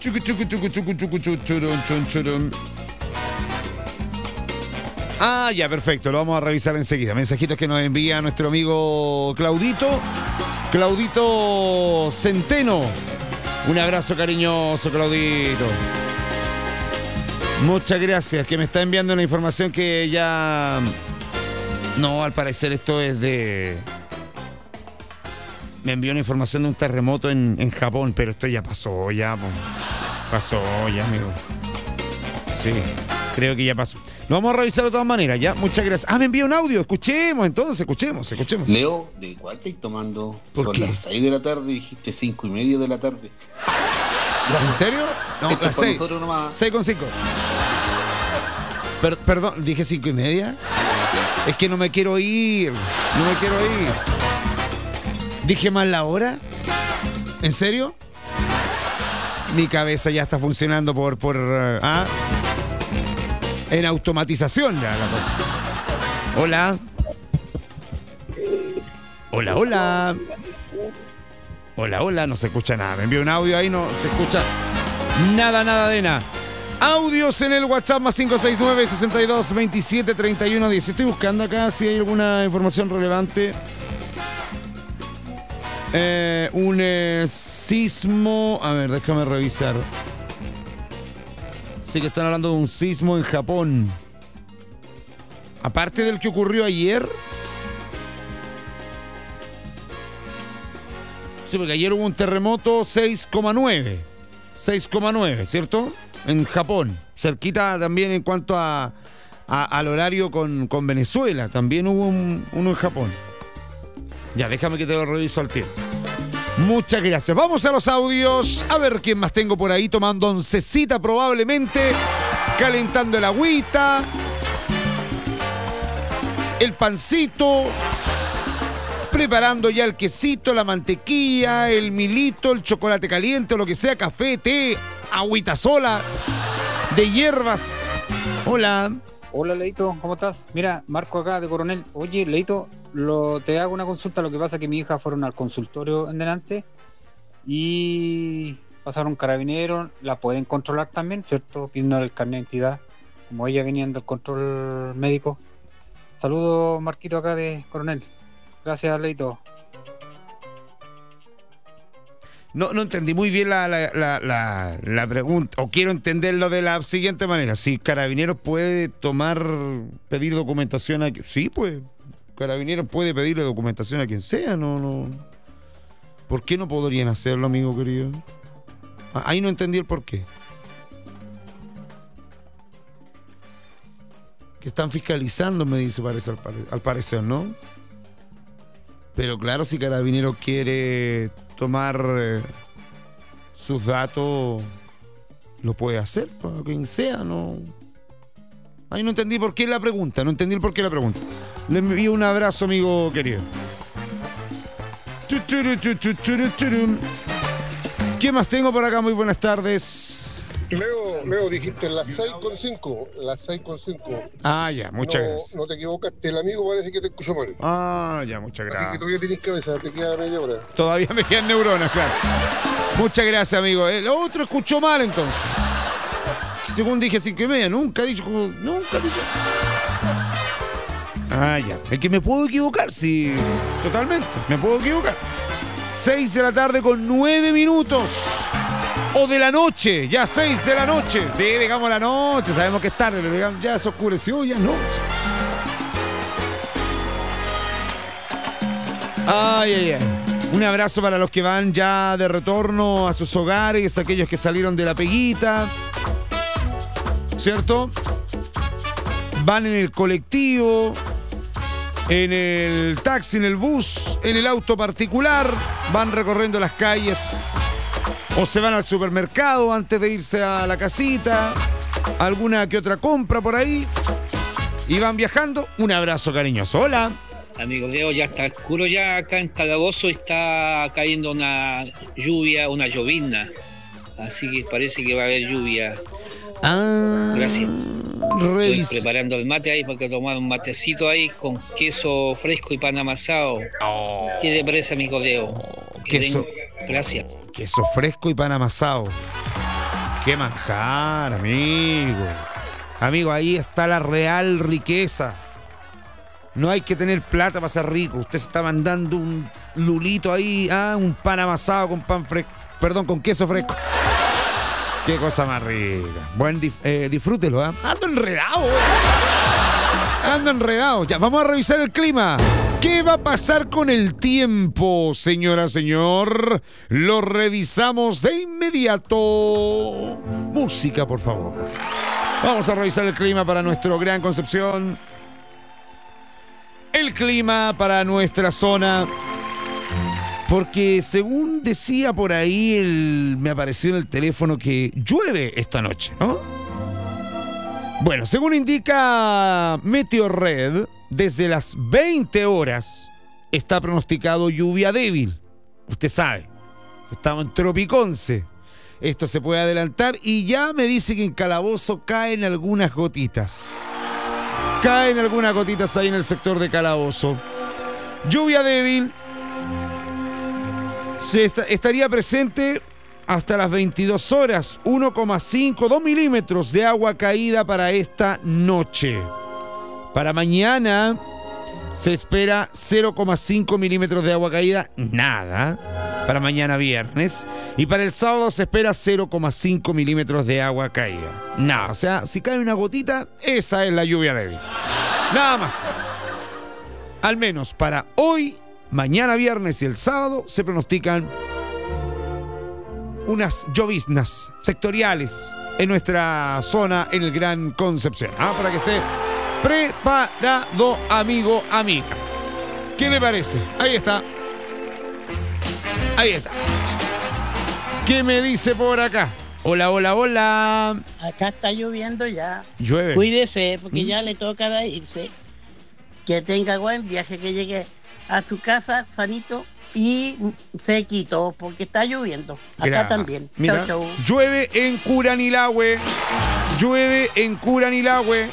Ah, ya, perfecto, lo vamos a revisar enseguida. Mensajitos que nos envía nuestro amigo Claudito Centeno. Un abrazo cariñoso, Claudito. Muchas gracias, que me está enviando una información que ya... No, al parecer esto es de... Me envió una información de un terremoto en Japón, pero esto ya pasó, ya, pasó, ya, amigo. Sí, creo que ya pasó. Lo vamos a revisar de todas maneras, ya. Muchas gracias. Ah, me envía un audio. Escuchemos, entonces, escuchemos. Leo, ¿de cuál estáis tomando? ¿Por qué? Las 6 de la tarde, dijiste 5:30 de la tarde. ¿En serio? No, Esto es las para 6. nosotros nomás. 6:5. Perdón, ¿dije 5:30? Es que no me quiero ir. ¿Dije mal la hora? ¿En serio? Mi cabeza ya está funcionando en automatización ya la cosa. Hola. Hola, no se escucha nada. Me envió un audio ahí, no se escucha nada de nada. Audios en el WhatsApp más 569-6227-3110. Estoy buscando acá si hay alguna información relevante. Un sismo. A ver, déjame revisar. Sí que están hablando de un sismo en Japón. Aparte del que ocurrió ayer. Sí, porque ayer hubo un terremoto 6,9, ¿cierto? En Japón. Cerquita también en cuanto al horario con Venezuela. También hubo uno en Japón. Ya, déjame que te lo reviso al tiempo. Muchas gracias. Vamos a los audios. A ver quién más tengo por ahí tomando oncecita probablemente. Calentando el agüita. El pancito. Preparando ya el quesito, la mantequilla, el milito, el chocolate caliente o lo que sea. Café, té, agüita sola. De hierbas. Hola. Hola, Leito, ¿cómo estás? Mira, Marco acá de Coronel. Oye, Leito, te hago una consulta. Lo que pasa es que mi hija fueron al consultorio en delante y pasaron carabineros. La pueden controlar también, ¿cierto? Pidiendo el carnet de identidad, como ella venía del control médico. Saludos, Marquito, acá de Coronel. Gracias, Leito. No entendí muy bien la pregunta, o quiero entenderlo de la siguiente manera. Si Carabineros puede pedir documentación a... Sí, pues, Carabineros puede pedirle documentación a quien sea, no. ¿Por qué no podrían hacerlo, amigo querido? Ahí no entendí el por qué. Que están fiscalizando, me dice, al parecer, ¿no? Pero claro, si Carabineros quiere tomar sus datos, lo puede hacer, para quien sea, ¿no? Ahí no entendí por qué la pregunta, Le envío un abrazo, amigo querido. ¿Qué más tengo por acá? Muy buenas tardes. Leo, dijiste las 6:5. Ah, ya, muchas gracias. No te equivocaste, el amigo parece que te escuchó mal. Ah, ya, muchas gracias. Así que todavía tienes cabeza, te queda media hora. Todavía me quedan neuronas, claro. Muchas gracias, amigo. El otro escuchó mal, entonces. Según dije 5:30, nunca he dicho. Ah, ya. Es que me puedo equivocar, sí. Totalmente, me puedo equivocar. 6 de la tarde con 9 minutos. O de la noche, ya 6 de la noche. Sí, digamos la noche, sabemos que es tarde, pero digamos, ya se oscureció, ya es noche. Ay. Un abrazo para los que van ya de retorno a sus hogares, aquellos que salieron de la peguita, ¿cierto? Van en el colectivo, en el taxi, en el bus, en el auto particular, van recorriendo las calles. O se van al supermercado antes de irse a la casita, alguna que otra compra por ahí, y van viajando. Un abrazo cariñoso. Hola. Amigo Leo, ya está oscuro ya acá en Calabozo, está cayendo una llovizna, así que parece que va a haber lluvia. Gracias. Estoy preparando el mate ahí porque tomar un matecito ahí con queso fresco y pan amasado. ¿Qué te parece, amigo Leo? Queso. Gracias. Queso fresco y pan amasado. qué manjar, amigo. Amigo, ahí está la real riqueza. No hay que tener plata para ser rico. Usted se está mandando un lulito ahí, un pan amasado con pan fresco. Perdón, con queso fresco. Qué cosa más rica. Buen disfrútelo, ¿eh? Ando enredado. Ya, vamos a revisar el clima. ¿Qué va a pasar con el tiempo, señora, señor? Lo revisamos de inmediato. Música, por favor. Vamos a revisar el clima para nuestro Gran Concepción. El clima para nuestra zona. Porque según decía por ahí, me apareció en el teléfono que llueve esta noche, ¿no? Bueno, según indica Meteorred, desde las 20 horas está pronosticado lluvia débil. Usted sabe, estamos en Tropiconce. Esto se puede adelantar y ya me dice que en Calabozo caen algunas gotitas. Caen algunas gotitas ahí en el sector de Calabozo. Lluvia débil. Estaría presente hasta las 22 horas. 2 milímetros de agua caída para esta noche. Para mañana se espera 0,5 milímetros de agua caída. Nada. Para mañana viernes. Y para el sábado se espera 0,5 milímetros de agua caída. Nada. O sea, si cae una gotita, esa es la lluvia débil. Nada más. Al menos para hoy, mañana viernes y el sábado se pronostican unas lloviznas sectoriales en nuestra zona, en el Gran Concepción. Para que esté preparado, amigo, amiga. ¿Qué le parece? Ahí está. Ahí está. ¿Qué me dice por acá? Hola, hola, hola. Acá está lloviendo ya. Llueve. Cuídese, porque ya le toca de irse. Que tenga buen viaje, que llegue a su casa sanito y sequito, porque está lloviendo. Acá también. Mira, chau, chau. Llueve en Curanilahue. Llueve en Curanilahue.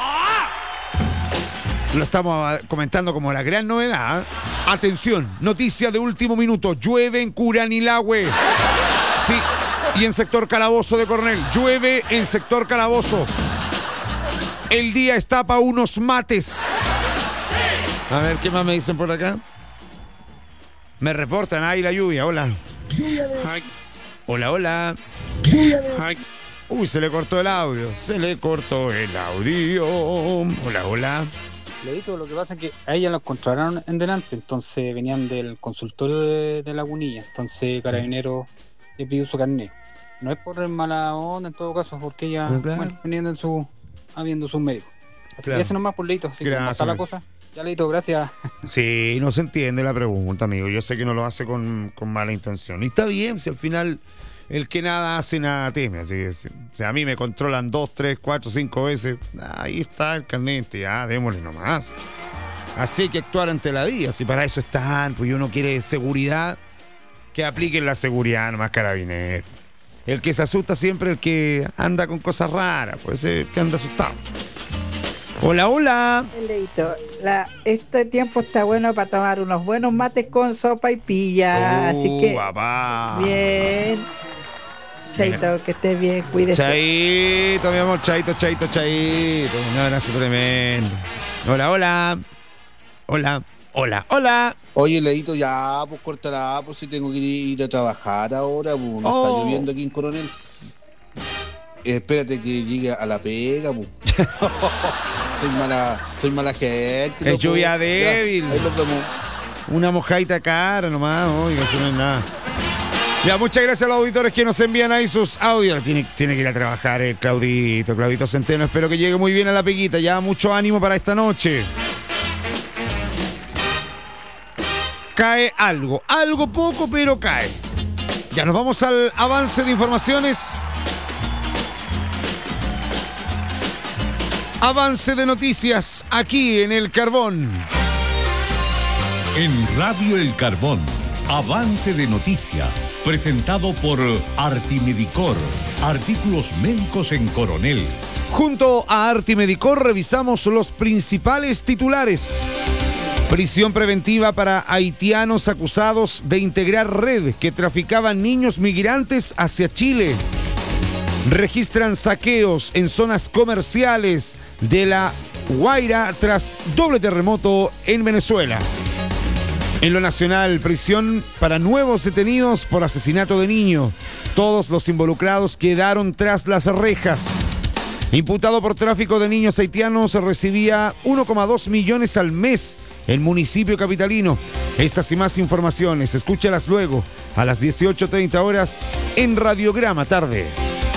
Lo estamos comentando como la gran novedad. Atención, noticia de último minuto. Llueve en Curanilahue. Sí, y en sector Calabozo de Coronel. Llueve en sector Calabozo. El día está para unos mates. A ver, ¿qué más me dicen por acá? Me reportan ahí la lluvia. Hola. Hola, hola. Uy, se le cortó el audio. Hola, hola. Leito, lo que pasa es que a ella lo encontraron en delante, entonces venían del consultorio de Lagunilla, entonces Carabinero le pidió su carnet. No es por mala onda en todo caso, porque ella venían habiendo sus médicos. Así que eso nomás por Leito, así que está la cosa. Ya, Leito, gracias. Sí, no se entiende la pregunta, amigo. Yo sé que no lo hace con mala intención. Y está bien, si al final el que nada hace, nada teme. Así que, o sea, a mí me controlan 2, 3, 4, 5 veces. Ahí está el carnet, ya, démosle nomás. Así hay que actuar ante la vida. Si para eso están, pues uno quiere seguridad, que apliquen la seguridad nomás, Carabineros. El que se asusta siempre, el que anda con cosas raras, puede ser el que anda asustado. Hola, hola. Leito, este tiempo está bueno para tomar unos buenos mates con sopa y pilla. Así que, papá. Bien. Chaito, que estés bien, cuídese. Chaito, mi amor, chaito. Un abrazo tremendo. Hola, hola. Hola. Oye, Leito, ya, pues córtala, pues si tengo que ir a trabajar ahora, pues no está lloviendo aquí en Coronel. Espérate que llegue a la pega, pues. Soy mala gente. Es lluvia débil. Ya, ahí los vemos. Una mojadita cara nomás, oiga, eso no es nada. Ya, muchas gracias a los auditores que nos envían ahí sus audios. Tiene que ir a trabajar Claudito Centeno. Espero que llegue muy bien a la peguita. Ya, mucho ánimo para esta noche. Cae algo poco, pero cae. Ya nos vamos al avance de informaciones. Avance de noticias aquí en El Carbón. En Radio El Carbón, avance de noticias, presentado por Artimedicor, artículos médicos en Coronel. Junto a Artimedicor revisamos los principales titulares. Prisión preventiva para haitianos acusados de integrar red que traficaban niños migrantes hacia Chile. Registran saqueos en zonas comerciales de La Guaira tras doble terremoto en Venezuela. En lo nacional, prisión para nuevos detenidos por asesinato de niño. Todos los involucrados quedaron tras las rejas. Imputado por tráfico de niños haitianos, recibía 1,2 millones al mes el municipio capitalino. Estas y más informaciones, escúchalas luego a las 18:30 horas en Radiograma Tarde.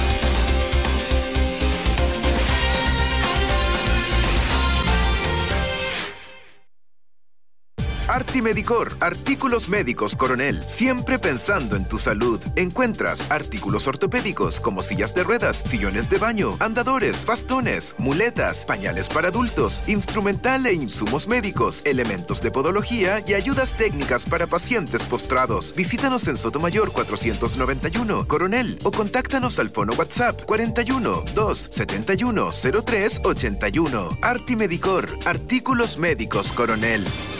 Artimedicor, artículos médicos Coronel, siempre pensando en tu salud. Encuentras artículos ortopédicos como sillas de ruedas, sillones de baño, andadores, bastones, muletas, pañales para adultos, instrumental e insumos médicos, elementos de podología y ayudas técnicas para pacientes postrados. Visítanos en Sotomayor 491, Coronel, o contáctanos al fono WhatsApp 41 271 0381. Artimedicor, artículos médicos Coronel.